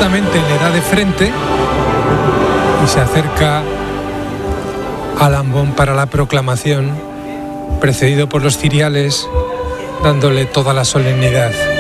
justamente le da de frente y se acerca al ambón para la proclamación, precedido por los ciriales, dándole toda la solemnidad.